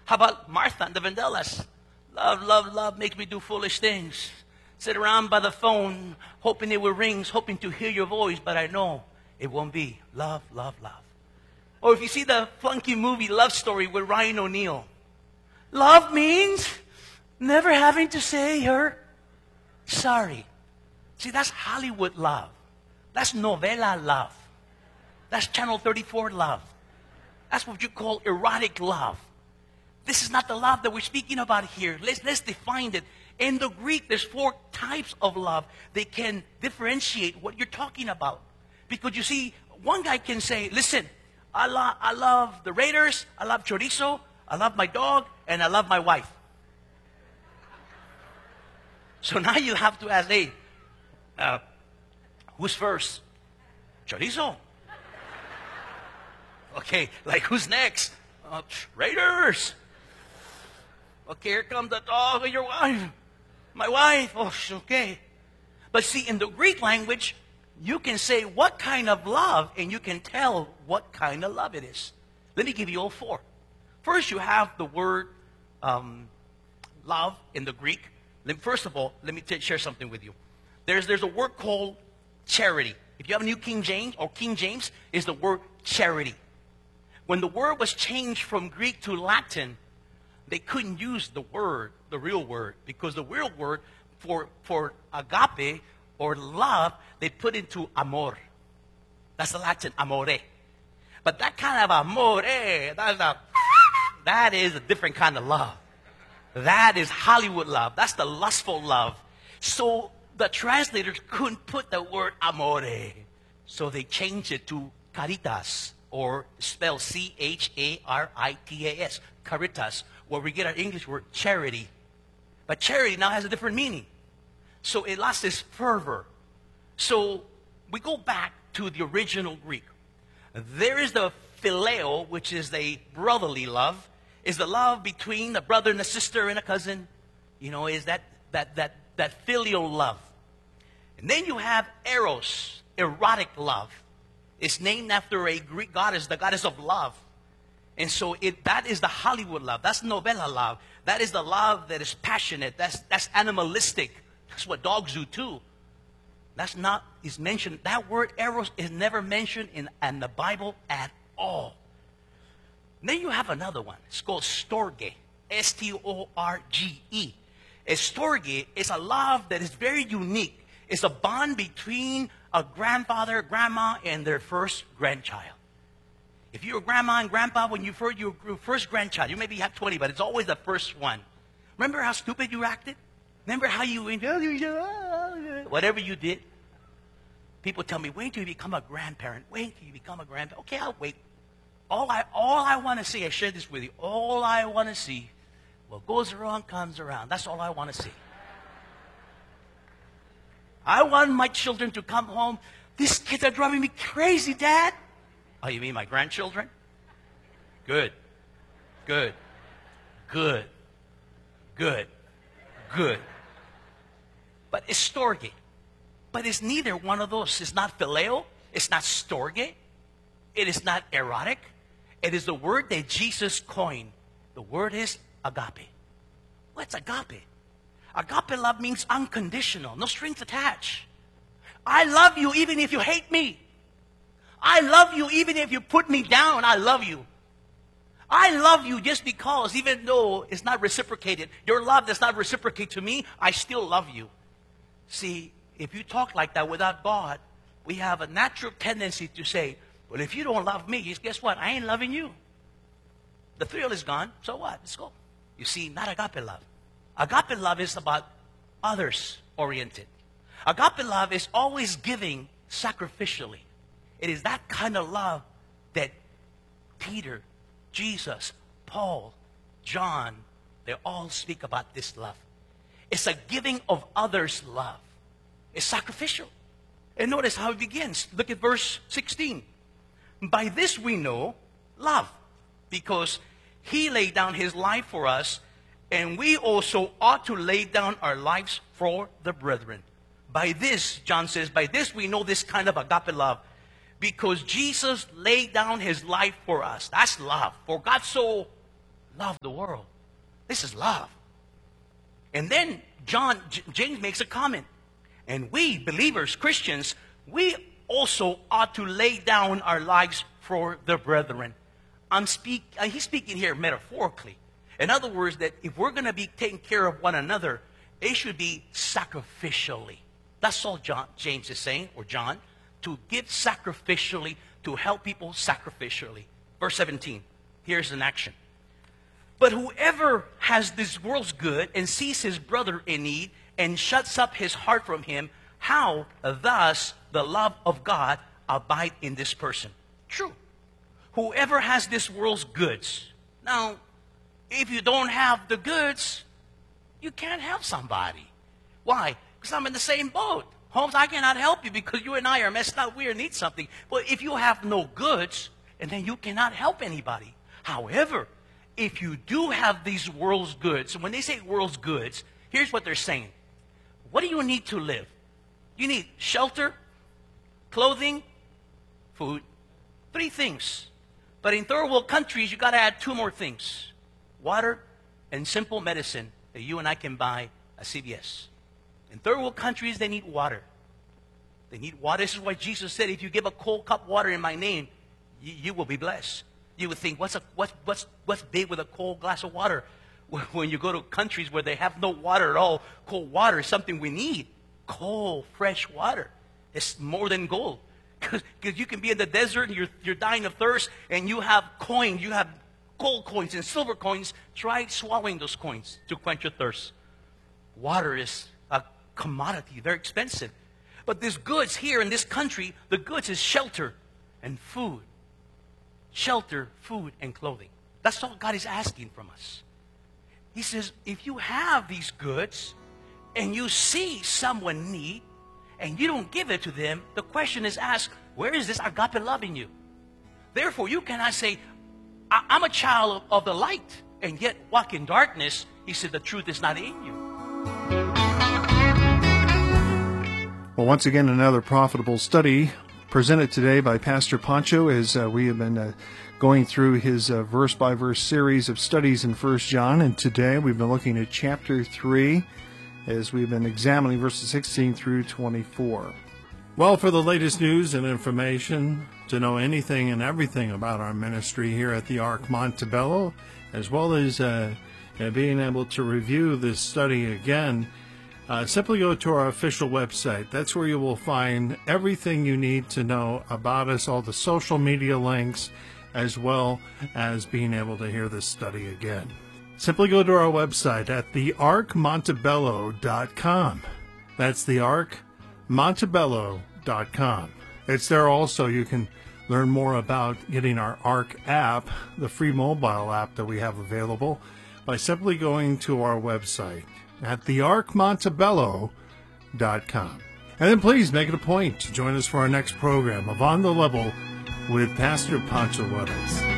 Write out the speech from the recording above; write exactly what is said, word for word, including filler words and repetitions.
How about Martha and the Vandellas? Love, love, love makes me do foolish things. Sit around by the phone, hoping it will ring, hoping to hear your voice, but I know it won't be. Love, love, love. Or if you see the funky movie Love Story with Ryan O'Neal, love means never having to say you're sorry. See, that's Hollywood love. That's novela love. That's Channel thirty-four love. That's what you call erotic love. This is not the love that we're speaking about here. Let's, let's define it. In the Greek, there's four types of love. They can differentiate what you're talking about. Because you see, one guy can say, listen, I, lo- I love the Raiders, I love chorizo, I love my dog, and I love my wife. So now you have to ask, hey, uh, who's first? Chorizo. Okay, like who's next? Uh, Raiders. Okay, here comes the dog and your wife. My wife. Oh, okay. But see, in the Greek language, you can say what kind of love, and you can tell what kind of love it is. Let me give you all four. First, you have the word um, love in the Greek. Let, first of all, let me t- share something with you. There's, there's a word called charity. If you have a New King James, or King James, is the word charity. When the word was changed from Greek to Latin, they couldn't use the word, the real word, because the real word for, for agape or love, they put into amor. That's the Latin, amore. But that kind of amore, that's a, that is a different kind of love. That is Hollywood love. That's the lustful love. So the translators couldn't put the word amore. So they changed it to caritas, or spelled C H A R I T A S, caritas, where we get our English word charity. But charity now has a different meaning. So it lost its fervor. So we go back to the original Greek. There is the phileo, which is the brotherly love, is the love between a brother and a sister and a cousin. You know, is that, that, that, that filial love. And then you have eros, erotic love. It's named after a Greek goddess, the goddess of love. And so it, that is the Hollywood love. That's novela love. That is the love that is passionate. That's, that's animalistic. That's what dogs do too. That's not, is mentioned, that word eros is never mentioned in, in the Bible at all. And then you have another one. It's called storge. S T O R G E. A storge is a love that is very unique. It's a bond between a grandfather, grandma, and their first grandchild. If you're a grandma and grandpa, when you first your first grandchild, you maybe have twenty, but it's always the first one. Remember how stupid you acted? Remember how you, whatever you did? People tell me, wait till you become a grandparent. Wait till you become a grandparent. Okay, I'll wait. All I, all I want to see, I shared this with you, all I want to see, what goes around comes around. That's all I want to see. I want my children to come home. These kids are driving me crazy, Dad. Oh, you mean my grandchildren? Good. Good. Good. Good. Good. But it's storge. But it's neither one of those. It's not phileo. It's not storge. It is not erotic. It is the word that Jesus coined. The word is agape. What's agape? Agape love means unconditional, no strings attached. I love you even if you hate me. I love you even if you put me down. I love you. I love you just because, even though it's not reciprocated, your love does not reciprocate to me, I still love you. See, if you talk like that without God, we have a natural tendency to say, well, if you don't love me, guess what? I ain't loving you. The thrill is gone, so what? Let's go. You see, not agape love. Agape love is about others-oriented. Agape love is always giving sacrificially. It is that kind of love that Peter, Jesus, Paul, John, they all speak about this love. It's a giving of others' love. It's sacrificial. And notice how it begins. Look at verse sixteen. By this we know love, because he laid down his life for us, and we also ought to lay down our lives for the brethren. By this, John says, by this we know this kind of agape love, because Jesus laid down his life for us. That's love. For God so love the world. This is love. And then John, J- James makes a comment. And we, believers, Christians, we also ought to lay down our lives for the brethren. I'm speak, uh, he's speaking here metaphorically. In other words, that if we're going to be taking care of one another, it should be sacrificially. That's all John, James is saying, or John, to give sacrificially, to help people sacrificially. Verse seventeen, here's an action. But whoever has this world's good and sees his brother in need and shuts up his heart from him, how thus the love of God abide in this person? True. Whoever has this world's goods. Now, if you don't have the goods, you can't help somebody. Why? Because I'm in the same boat. Holmes, I cannot help you because you and I are messed up. We need something. Well, if you have no goods, and then you cannot help anybody. However, if you do have these world's goods, when they say world's goods, here's what they're saying. What do you need to live? You need shelter, clothing, food. Three things. But in third world countries, you got to add two more things. Water and simple medicine that you and I can buy at C V S. In third world countries, they need water. They need water. This is why Jesus said, if you give a cold cup of water in my name, you, you will be blessed. You would think, what's, a, what's, what's, what's big with a cold glass of water? When you go to countries where they have no water at all, cold water is something we need. Cold, fresh water. It's more than gold. Because you can be in the desert and you're, you're dying of thirst and you have coins, you have gold coins and silver coins. Try swallowing those coins to quench your thirst. Water is a commodity, very expensive. But these goods here in this country, the goods is shelter and food. Shelter, food, and clothing. That's all God is asking from us. He says, if you have these goods and you see someone in need and you don't give it to them, the question is asked, where is this agape love in you? Therefore, you cannot say, I- I'm a child of, of the light and yet walk in darkness. He said, the truth is not in you. Well, once again, another profitable study presented today by Pastor Pancho as uh, we have been uh, going through his uh, verse-by-verse series of studies in First John. And today we've been looking at chapter three as we've been examining verses sixteen through twenty-four. Well, for the latest news and information, to know anything and everything about our ministry here at the Ark Montebello, as well as uh, uh, being able to review this study again, Uh, simply go to our official website. That's where you will find everything you need to know about us, all the social media links, as well as being able to hear this study again. Simply go to our website at the ark montebello dot com. That's the ark montebello dot com. It's there also. You can learn more about getting our Ark app, the free mobile app that we have available, by simply going to our website at the ark montebello dot com. And then please make it a point to join us for our next program of On the Level with Pastor Pancho Juarez.